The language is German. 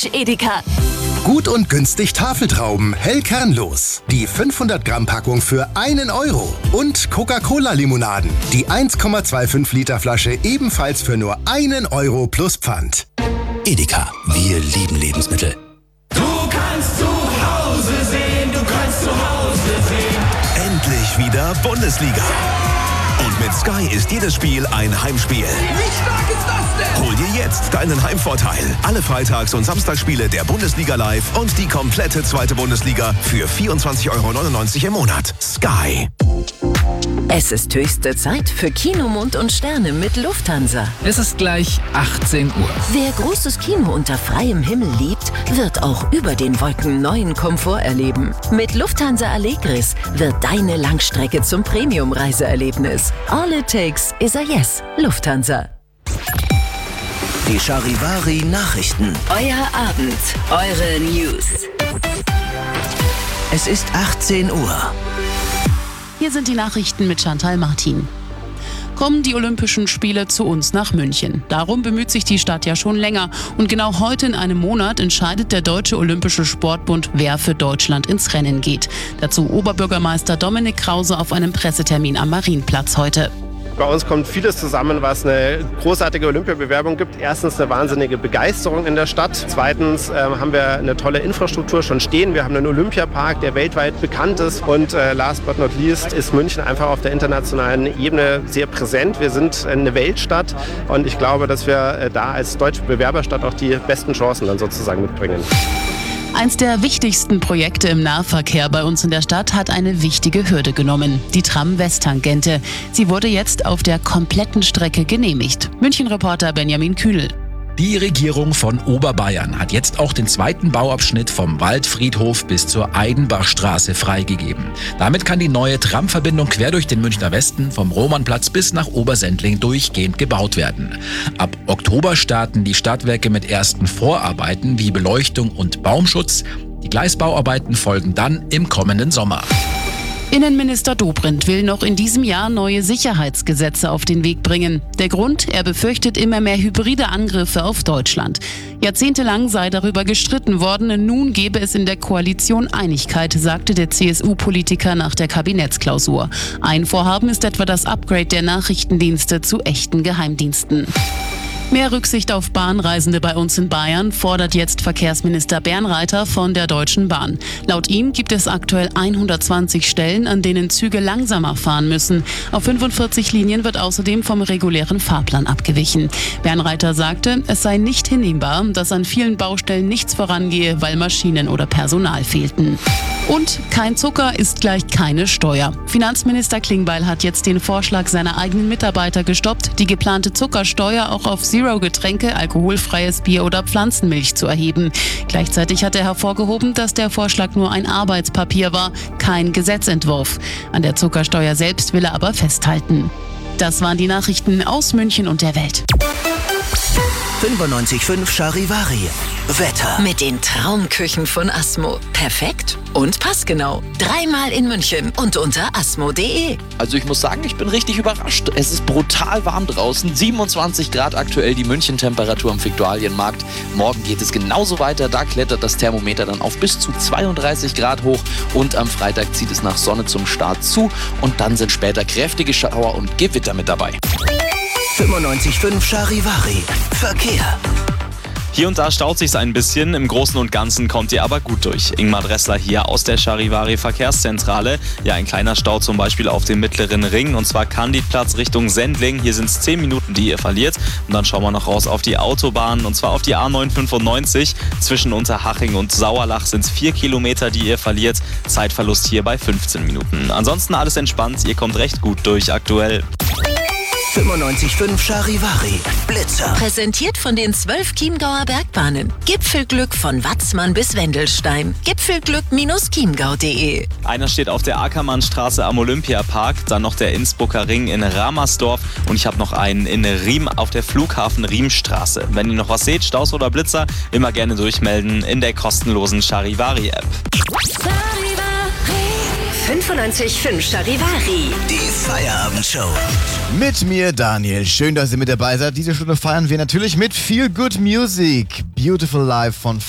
Mensch, Edeka. Gut und günstig Tafeltrauben, hell kernlos. Die 500 Gramm Packung für 1 Euro. Und Coca-Cola-Limonaden. Die 1,25 Liter Flasche ebenfalls für nur 1 Euro plus Pfand. Edeka, wir lieben Lebensmittel. Du kannst zu Hause sehen, du kannst zu Hause sehen. Endlich wieder Bundesliga. Und mit Sky ist jedes Spiel ein Heimspiel. Wie stark ist das denn? Hol dir jetzt deinen Heimvorteil. Alle Freitags- und Samstagsspiele der Bundesliga live und die komplette zweite Bundesliga für 24,99 Euro im Monat. Sky. Es ist höchste Zeit für Kino, Mond und Sterne mit Lufthansa. Es ist gleich 18 Uhr. Wer großes Kino unter freiem Himmel liebt, wird auch über den Wolken neuen Komfort erleben. Mit Lufthansa Allegris wird deine Langstrecke zum Premium-Reiseerlebnis. All it takes is a yes. Lufthansa. Die Charivari-Nachrichten. Euer Abend, eure News. Es ist 18 Uhr. Hier sind die Nachrichten mit Chantal Martin. Kommen die Olympischen Spiele zu uns nach München. Darum bemüht sich die Stadt ja schon länger. Und genau heute in einem Monat entscheidet der Deutsche Olympische Sportbund, wer für Deutschland ins Rennen geht. Dazu Oberbürgermeister Dominik Krause auf einem Pressetermin am Marienplatz heute. Bei uns kommt vieles zusammen, was eine großartige Olympiabewerbung gibt. Erstens eine wahnsinnige Begeisterung in der Stadt. Zweitens haben wir eine tolle Infrastruktur schon stehen. Wir haben einen Olympiapark, der weltweit bekannt ist. Und last but not least ist München einfach auf der internationalen Ebene sehr präsent. Wir sind eine Weltstadt und ich glaube, dass wir da als deutsche Bewerberstadt auch die besten Chancen dann sozusagen mitbringen. Eins der wichtigsten Projekte im Nahverkehr bei uns in der Stadt hat eine wichtige Hürde genommen. Die Tram-West-Tangente. Sie wurde jetzt auf der kompletten Strecke genehmigt. München-Reporter Benjamin Kühnel. Die Regierung von Oberbayern hat jetzt auch den zweiten Bauabschnitt vom Waldfriedhof bis zur Aidenbachstraße freigegeben. Damit kann die neue Tramverbindung quer durch den Münchner Westen vom Romanplatz bis nach Obersendling durchgehend gebaut werden. Ab Oktober starten die Stadtwerke mit ersten Vorarbeiten wie Beleuchtung und Baumschutz. Die Gleisbauarbeiten folgen dann im kommenden Sommer. Innenminister Dobrindt will noch in diesem Jahr neue Sicherheitsgesetze auf den Weg bringen. Der Grund, er befürchtet immer mehr hybride Angriffe auf Deutschland. Jahrzehntelang sei darüber gestritten worden, nun gebe es in der Koalition Einigkeit, sagte der CSU-Politiker nach der Kabinettsklausur. Ein Vorhaben ist etwa das Upgrade der Nachrichtendienste zu echten Geheimdiensten. Mehr Rücksicht auf Bahnreisende bei uns in Bayern fordert jetzt Verkehrsminister Bernreiter von der Deutschen Bahn. Laut ihm gibt es aktuell 120 Stellen, an denen Züge langsamer fahren müssen. Auf 45 Linien wird außerdem vom regulären Fahrplan abgewichen. Bernreiter sagte, es sei nicht hinnehmbar, dass an vielen Baustellen nichts vorangehe, weil Maschinen oder Personal fehlten. Und kein Zucker ist gleich keine Steuer. Finanzminister Klingbeil hat jetzt den Vorschlag seiner eigenen Mitarbeiter gestoppt, die geplante Zuckersteuer auch auf Zero-Getränke, alkoholfreies Bier oder Pflanzenmilch zu erheben. Gleichzeitig hat er hervorgehoben, dass der Vorschlag nur ein Arbeitspapier war, kein Gesetzentwurf. An der Zuckersteuer selbst will er aber festhalten. Das waren die Nachrichten aus München und der Welt. 95.5 Charivari. Wetter. Mit den Traumküchen von Asmo. Perfekt und passgenau. 3-mal in München und unter asmo.de. Also ich muss sagen, ich bin richtig überrascht. Es ist brutal warm draußen. 27 Grad aktuell die München-Temperatur am Viktualienmarkt. Morgen geht es genauso weiter. Da klettert das Thermometer dann auf bis zu 32 Grad hoch. Und am Freitag zieht es nach Sonne zum Start zu. Und dann sind später kräftige Schauer und Gewitter mit dabei. 95.5 Charivari. Verkehr. Hier und da staut sich's ein bisschen, im Großen und Ganzen kommt ihr aber gut durch. Ingmar Dressler hier aus der Charivari Verkehrszentrale. Ja, ein kleiner Stau zum Beispiel auf dem Mittleren Ring, und zwar Candidplatz Richtung Sendling. Hier sind es 10 Minuten, die ihr verliert. Und dann schauen wir noch raus auf die Autobahn, und zwar auf die A995. Zwischen Unterhaching und Sauerlach sind es 4 Kilometer, die ihr verliert. Zeitverlust hier bei 15 Minuten. Ansonsten alles entspannt, ihr kommt recht gut durch aktuell. 95.5 Charivari. Blitzer. Präsentiert von den 12 Chiemgauer Bergbahnen. Gipfelglück von Watzmann bis Wendelstein. Gipfelglück-chiemgau.de. Einer steht auf der Ackermannstraße am Olympiapark, dann noch der Innsbrucker Ring in Ramersdorf, und ich habe noch einen in Riem auf der Flughafen-Riemstraße. Wenn ihr noch was seht, Staus oder Blitzer, immer gerne durchmelden in der kostenlosen Charivari-App. 95.5 Charivari. Die Feierabendshow. Mit mir, Daniel. Schön, dass ihr mit dabei seid. Diese Stunde feiern wir natürlich mit Feel Good Music. Beautiful Life von